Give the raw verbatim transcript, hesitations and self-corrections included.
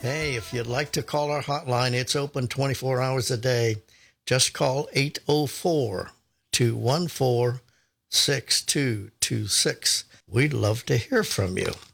Hey, if you'd like to call our hotline, it's open twenty-four hours a day. Just call eight oh four, two one four, six two two six. We'd love to hear from you.